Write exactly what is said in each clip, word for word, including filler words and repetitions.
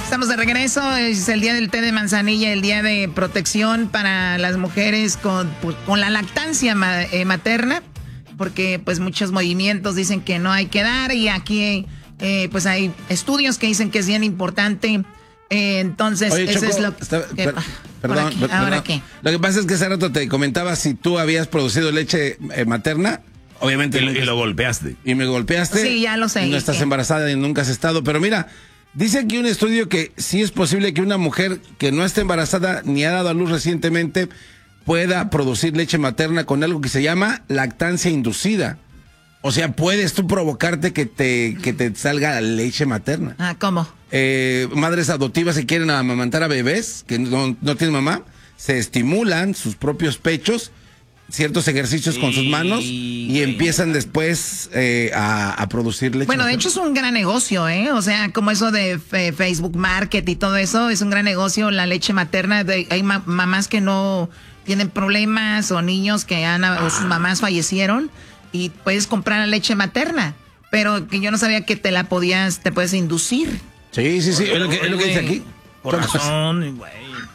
Estamos de regreso, es el día del té de manzanilla, el día de protección para las mujeres con, pues, con la lactancia ma, eh, materna, porque pues muchos movimientos dicen que no hay que dar y aquí eh, pues hay estudios que dicen que es bien importante. Eh, entonces, Oye, eso Choco, es lo está, que... per, perdón, aquí, per, ¿ahora perdón. qué? Lo que pasa es que hace rato te comentaba si tú habías producido leche eh, materna. Obviamente. Y, y lo golpeaste. Y me golpeaste. Sí, ya lo sé. Y no estás embarazada y nunca has estado. Pero mira, dice aquí un estudio que sí es posible que una mujer que no esté embarazada ni ha dado a luz recientemente pueda producir leche materna con algo que se llama lactancia inducida. O sea, puedes tú provocarte que te, que te salga leche materna. Ah, ¿cómo? Eh, madres adoptivas que quieren amamantar a bebés que no, no tienen mamá, se estimulan sus propios pechos, ciertos ejercicios con sus manos y empiezan después eh, a, a producir leche. Bueno, de hecho es un gran negocio, ¿eh? O sea, como eso de fe, Facebook Market y todo eso, es un gran negocio la leche materna. De, hay ma mamás que no tienen problemas o niños que han, ah. o sus mamás fallecieron y puedes comprar la leche materna, pero que yo no sabía que te la podías, te puedes inducir. Sí, sí, sí, es lo que, es lo que dice aquí. Corazón, güey.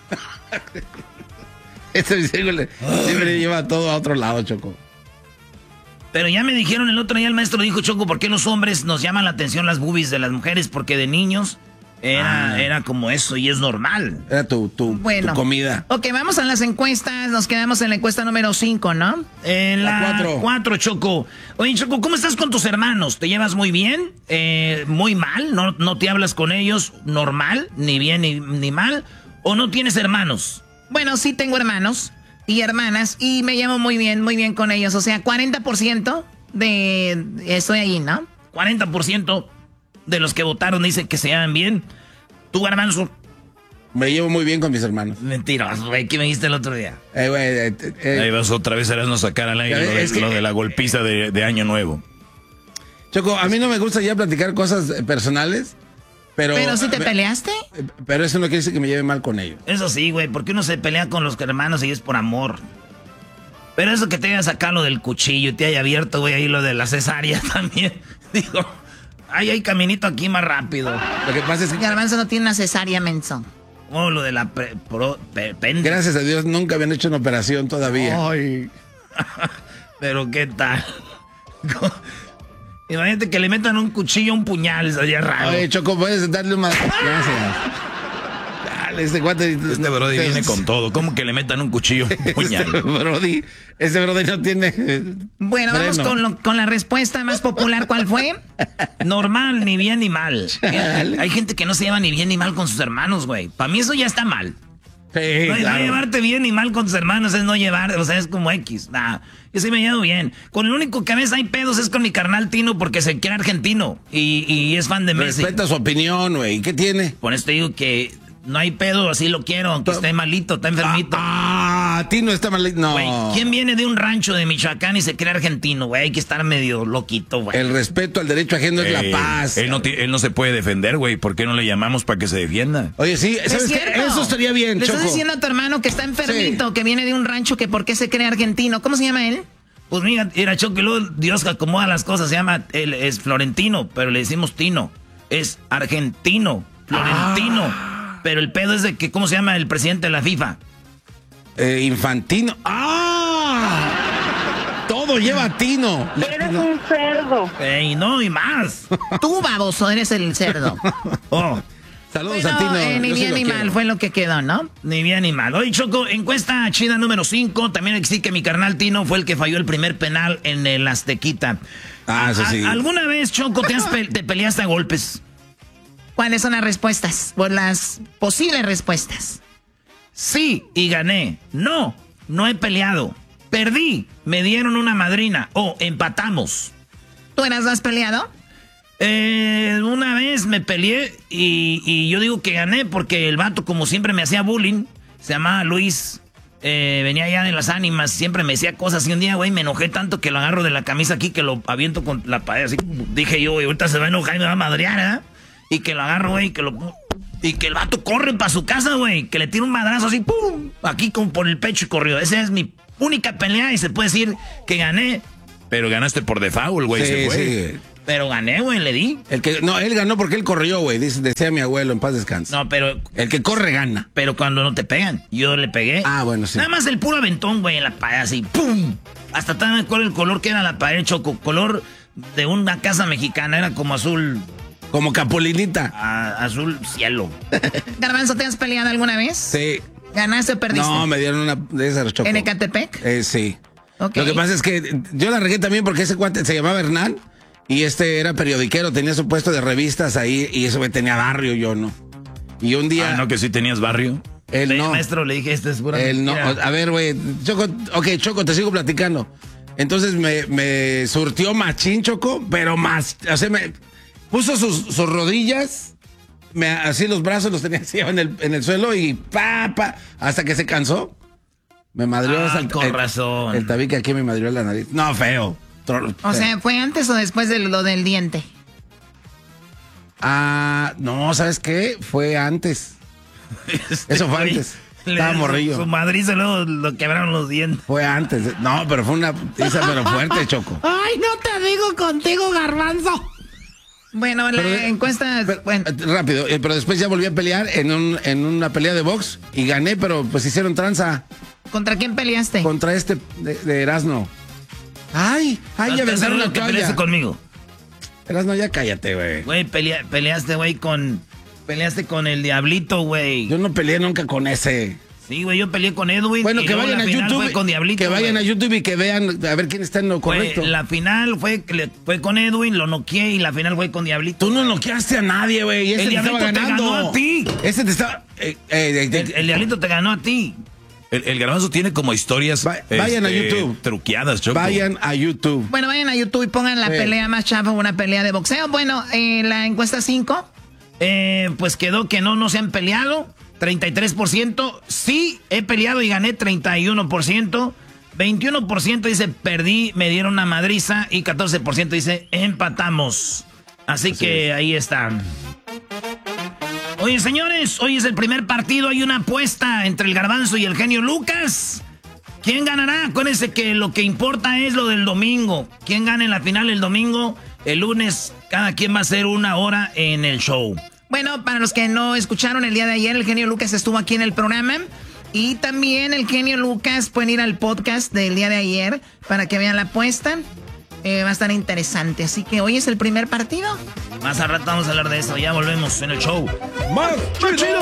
Este siempre le lleva todo a otro lado, Choco. Pero ya me dijeron el otro día, el maestro dijo, Choco, ¿por qué los hombres nos llaman la atención las boobies de las mujeres? Porque de niños era, ah. era como eso y es normal. Era tu, tu, bueno, tu comida. Ok, vamos a las encuestas. Nos quedamos en la encuesta número cinco, ¿no? En la, la cuatro. cuatro, Choco. Oye, Choco, ¿cómo estás con tus hermanos? ¿Te llevas muy bien? Eh, ¿Muy mal? ¿No, ¿No te hablas con ellos normal? ¿Ni bien ni, ni mal? ¿O no tienes hermanos? Bueno, sí tengo hermanos y hermanas y me llevo muy bien, muy bien con ellos. O sea, cuarenta por ciento de... estoy ahí, ¿no? cuarenta por ciento de los que votaron dicen que se llevan bien. ¿Tú, hermanos? Me llevo muy bien con mis hermanos. Mentiras, güey. ¿Qué me dijiste el otro día? Eh, güey, eh, eh, Ahí vas otra vez a no sacar al aire lo de, que, lo de la golpiza de, de Año Nuevo. Choco, a mí no me gusta ya platicar cosas personales. Pero, ¿Pero si te peleaste? Pero eso no quiere decir que me lleve mal con ellos. Eso sí, güey, porque uno se pelea con los hermanos y es por amor. Pero eso que te haya sacado lo del cuchillo y te haya abierto, güey, ahí lo de la cesárea también. Digo, ay, hay caminito aquí más rápido. Lo que pasa es que Garbanzo no tiene una cesárea, menso. Oh, lo de la pre, pro, pe, pen... Gracias a Dios nunca habían hecho una operación todavía. Ay. Pero qué tal. Imagínate que le metan un cuchillo, un puñal, sería raro. Oye, Choco, puedes darle más. Gracias. Dale, este guate. Este brody viene con todo. ¿Cómo que le metan un cuchillo, un puñal? Este brody, este brody no tiene. Bueno, freno. Vamos con, lo, con la respuesta más popular. ¿Cuál fue? Normal, ni bien ni mal. Chale. Hay gente que no se lleva ni bien ni mal con sus hermanos, güey. Para mí eso ya está mal. Sí, no, claro. no llevarte bien ni mal con tus hermanos es no llevar, o sea, es como X. Nah, yo sí me llevo bien. Con el único que a veces hay pedos es con mi carnal Tino porque se cree argentino y, y es fan de Messi. Respeta su opinión, güey. ¿Qué tiene? Por eso te digo que no hay pedo, así lo quiero, aunque esté malito, está enfermito. Ah, Tino está malito. No. Güey, ¿quién viene de un rancho de Michoacán y se cree argentino, güey? Hay que estar medio loquito, güey. El respeto al derecho ajeno eh, es la paz. Él no, él no se puede defender, güey. ¿Por qué no le llamamos para que se defienda? Oye, sí, ¿sabes qué? Eso estaría bien, Le Choco. estás diciendo a tu hermano que está enfermito, sí. que viene de un rancho, que por qué se cree argentino. ¿Cómo se llama él? Pues mira, era Choco, luego Dios acomoda las cosas. Se llama, él es Florentino, pero le decimos Tino. Es argentino, Florentino. Ah. Pero el pedo es de que, ¿cómo se llama el presidente de la FIFA? Eh, Infantino. ¡Ah! Todo lleva a Tino. Eres un cerdo. Ey, no, y más. Tú, baboso, eres el cerdo. Oh. Saludos bueno, a Tino. Eh, ni bien ni mal fue lo que quedó, ¿no? Ni bien ni mal. Oye, Choco, encuesta chida número cinco. También existe que mi carnal Tino fue el que falló el primer penal en el Aztequita. Ah, eso sí. ¿Alguna vez, Choco, te, has pe te peleaste a golpes? ¿Cuáles son las respuestas? Por las posibles respuestas. Sí, y gané. No, no he peleado. Perdí, me dieron una madrina. O oh, empatamos. ¿Tú eras más peleado? Eh, una vez me peleé y, y yo digo que gané porque el vato, como siempre, me hacía bullying. Se llamaba Luis. Eh, venía ya de las ánimas, siempre me decía cosas. Y un día, güey, me enojé tanto que lo agarro de la camisa aquí, que lo aviento con la pared. Así dije yo, güey, ahorita se va a enojar y me va a madrear, ¿eh? Y que lo agarro, güey, que lo... Y que el vato corre para su casa, güey. Que le tira un madrazo así, ¡pum! Aquí como por el pecho y corrió. Esa es mi única pelea y se puede decir que gané. Pero ganaste por default, güey, sí, se fue. Sí. Pero gané, güey, le di. El que, no, él ganó porque él corrió, güey. Dice, decía mi abuelo, en paz descanse. No, pero... El que corre gana. Pero cuando no te pegan, yo le pegué. Ah, bueno, sí. Nada más el puro aventón, güey, en la pared, así, ¡pum! Hasta también me acuerdo el color que era la pared, Choco. Color de una casa mexicana, era como azul... Como Capolinita. A, azul cielo. Garbanzo, ¿te has peleado alguna vez? Sí. ¿Ganaste o perdiste? No, me dieron una de esas, Choco. ¿En Ecatepec? Eh, sí. Okay. Lo que pasa es que yo la regué también porque ese cuate se llamaba Hernán y este era periodiquero, tenía su puesto de revistas ahí y eso me tenía barrio, yo no. Y un día... Ah, ¿no que sí tenías barrio? Él Le, no. Maestro, le dije, este es pura Él no. mentira. A ver, güey. Choco, ok, Choco, te sigo platicando. Entonces me, me surtió machín, Choco, pero más... O sea, me puso sus, sus rodillas, me, así los brazos los tenía así en el, en el suelo y pa, pa, hasta que se cansó. Me madrió Ah, hasta el, con el- razón. El tabique aquí me madrió la nariz. No, feo. Tro- O feo. sea, ¿fue antes o después de lo del diente? Ah, no, ¿sabes qué? Fue antes. Este Eso fue güey, antes. le- Estaba morrillo. Su Madrid se lo, lo quebraron los dientes. Fue antes. No, pero fue una esa pero fuerte, Choco. Ay, no te digo contigo, Garbanzo. Bueno, la Pero- encuesta... Pero, bueno, eh, rápido, eh, pero después ya volví a pelear en, un, en una pelea de box y gané, pero pues hicieron tranza ¿contra quién peleaste? contra este de, de Erasno. Ay, ay, ya ¿Estás pensaron seguro la que peleaste toalla. conmigo? Erasno, ya cállate, güey. Güey, pelea- peleaste, güey, con... Peleaste con el Diablito, güey. Yo no peleé nunca con ese. Sí, güey, yo peleé con Edwin. Bueno, y que luego vayan la a final YouTube. Fue con Diablito, que vayan güey. a YouTube y que vean a ver quién está en lo Fue- correcto. la final fue, le- fue con Edwin, lo noqueé y la final fue con Diablito. Tú no noqueaste a nadie, güey. Ese El te estaba Diablito te ganando. ganó a ti. Ese te estaba. eh, eh, eh, El, el Diablito te ganó a ti. El, el Garbanzo tiene como historias Va- vayan a YouTube. truqueadas, Choco. vayan a YouTube. Bueno, vayan a YouTube y pongan la Sí. pelea más chafa, una pelea de boxeo. Bueno, eh, la encuesta cinco. Eh, pues quedó que no, no se han peleado. treinta y tres por ciento. Sí, he peleado y gané treinta y uno por ciento. veintiuno por ciento dice perdí, me dieron una madriza. Y catorce por ciento dice empatamos. Así, Así que es. ahí están. Oye, señores, hoy es el primer partido. Hay una apuesta entre el Garbanzo y el genio Lucas. ¿Quién ganará? Acuérdense que lo que importa es lo del domingo. ¿Quién gana en la final el domingo? El lunes, cada quien va a hacer una hora en el show. Bueno, para los que no escucharon el día de ayer, el genio Lucas estuvo aquí en el programa. Y también el genio Lucas pueden ir al podcast del día de ayer para que vean la apuesta. Eh, va a estar interesante. Así que hoy es el primer partido. Más al rato vamos a hablar de eso. Ya volvemos en el show. ¡Más chido!